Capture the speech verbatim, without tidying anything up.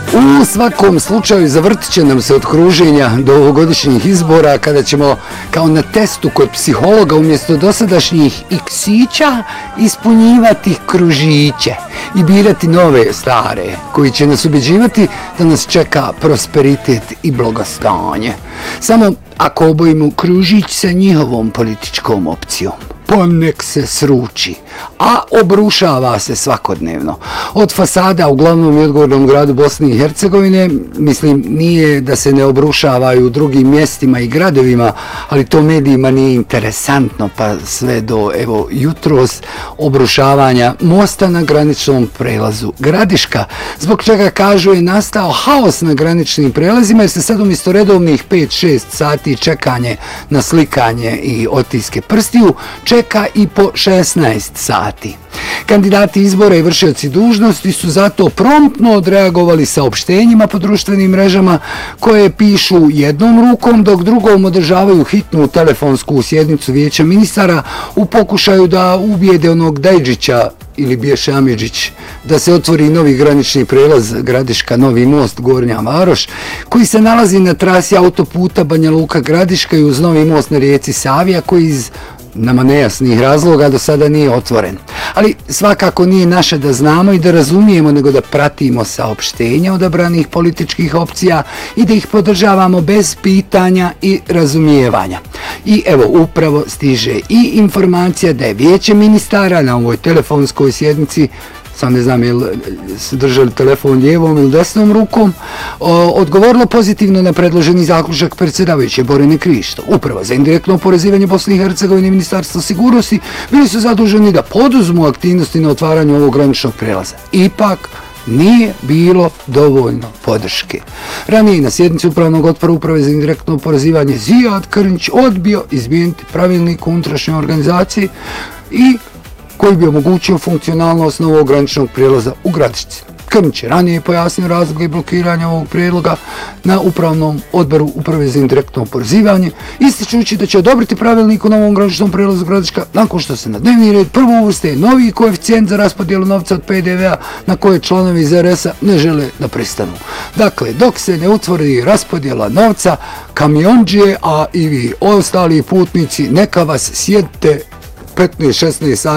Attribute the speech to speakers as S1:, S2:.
S1: U svakom slučaju zavrtit će nam se od kruženja do ovogodišnjih izbora kada ćemo kao na testu kod psihologa umjesto dosadašnjih iksića ispunjivati kružiće i birati nove stare koji će nas ubeđivati da nas čeka prosperitet i blagostanje. Samo ako obojimo kružić sa njihovom političkom opcijom. Pa nek se sruči, a obrušava se svakodnevno. Od fasada u glavnom i odgovornom gradu Bosne i Hercegovine, mislim, nije da se ne obrušavaju u drugim mjestima i gradovima, ali to medijima nije interesantno, pa sve do, evo, jutros obrušavanja mosta na graničnom prelazu Gradiška, zbog čega kažu je nastao haos na graničnim prelazima, jer se sad umjesto redovnih pet šest sati čekanje na slikanje i otiske prstiju, čeka i po šesnaest sati. Kandidati izbora i vršioci dužnosti su zato promptno odreagovali saopštenjima po društvenim mrežama koje pišu jednom rukom, dok drugom održavaju hitnu telefonsku sjednicu vijeća ministara u pokušaju da ubijede onog Dajđića ili Biješe Amidžić da se otvori novi granični prelaz Gradiška, Novi most, Gornja Varoš, koji se nalazi na trasi autoputa Banja Luka Gradiška i uz novi most na rijeci Savija, koji iz nama nejasnih razloga do sada nije otvoren. Ali svakako nije naše da znamo i da razumijemo, nego da pratimo saopštenja odabranih političkih opcija i da ih podržavamo bez pitanja i razumijevanja. I evo, upravo stiže i informacija da je vijeće ministara na ovoj telefonskoj sjednici, sam ne znam je li su držali telefon lijevom ili desnom rukom, odgovorilo pozitivno na predloženi zaključak predsjedavajuće Borine Krišto. Upravo za indirektno oporezivanje Bosne i Hercegovine i Ministarstva sigurnosti bili su zaduženi da poduzmu aktivnosti na otvaranju ovog graničnog prelaza. Ipak, nije bilo dovoljno podrške. Ranije na sjednici Upravnog odbora Uprave za indirektno oporezivanje Zijad Krnić odbio izmijeniti pravilnik o unutrašnjoj organizaciji i koji bi omogućio funkcionalnost novog graničnog prijelaza u Gradišci. Krnić je ranije pojasnio razloge blokiranja ovog prijedloga na Upravnom odboru Uprave za indirektno oporezivanje, ističući da će odobriti pravilnik o novom graničnom prijelazu Gradiška nakon što se na dnevni red prvo uvrste novi koeficijent za raspodjelu novca od P D V-a na koje članovi iz R S-a ne žele da pristanu. Dakle, dok se ne utvrdi raspodjela novca, kamiondžije, a i vi ostali putnici, neka vas sjedite petnaest šesnaest sati